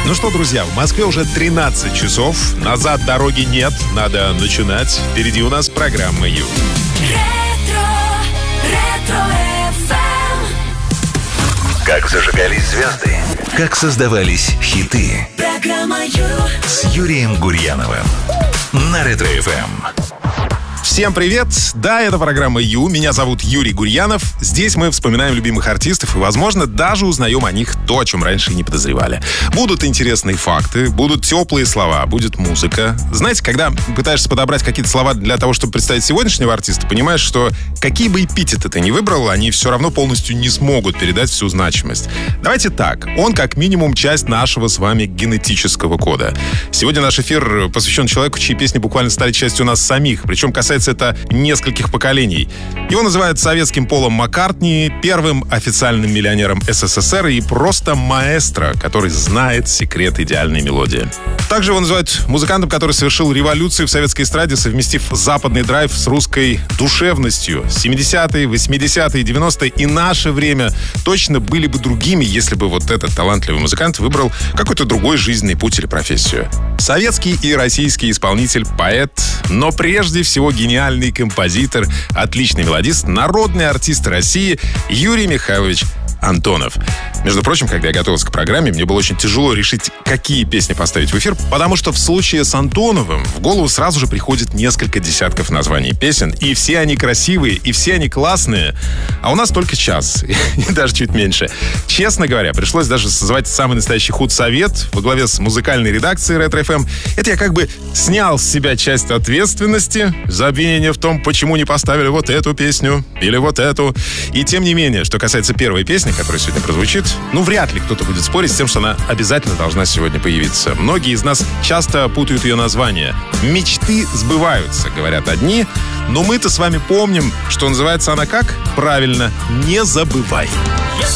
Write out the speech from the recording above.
Ну что, друзья, в Москве уже 13 часов. Назад дороги нет, надо начинать. Впереди у нас программа «Ю». Как зажигались звезды, как создавались хиты. Программа «Ю» С Юрием Гурьяновым на Ретро-ФМ. Всем привет! Да, это программа «Ю». Меня зовут Юрий Гурьянов. Здесь мы вспоминаем любимых артистов и, возможно, даже узнаем о них то, о чем раньше и не подозревали. Будут интересные факты, будут теплые слова, будет музыка. Знаете, когда пытаешься подобрать какие-то слова для того, чтобы представить сегодняшнего артиста, понимаешь, что какие бы эпитеты ты ни выбрал, они все равно полностью не смогут передать всю значимость. Давайте так. Он как минимум часть нашего с вами генетического кода. Сегодня наш эфир посвящен человеку, чьи песни буквально стали частью нас самих. Причем касается это нескольких поколений. Его называют советским Полом Маккартни, первым официальным миллионером СССР и просто маэстро, который знает секрет идеальной мелодии. Также его называют музыкантом, который совершил революцию в советской эстраде, совместив западный драйв с русской душевностью. 70-е, 80-е, 90-е и наше время точно были бы другими, если бы вот этот талантливый музыкант выбрал какой-то другой жизненный путь или профессию. Советский и российский исполнитель, поэт, но прежде всего гениальный композитор, отличный мелодист, народный артист России Юрий Михайлович Антонов. Между прочим, когда я готовился к программе, мне было очень тяжело решить, какие песни поставить в эфир, потому что в случае с Антоновым в голову сразу же приходит несколько десятков названий песен, и все они красивые, и все они классные, а у нас только час, и даже чуть меньше. Честно говоря, пришлось даже созвать самый настоящий худсовет во главе с музыкальной редакцией Ретро-ФМ. Это я как бы снял с себя часть ответственности за обвинение в том, почему не поставили вот эту песню или вот эту. И тем не менее, что касается первой песни, которая сегодня прозвучит, вряд ли кто-то будет спорить с тем, что она обязательно должна сегодня появиться. Многие из нас часто путают ее название. «Мечты сбываются», говорят одни, но мы-то с вами помним, что называется она как? Правильно, «Не забывай».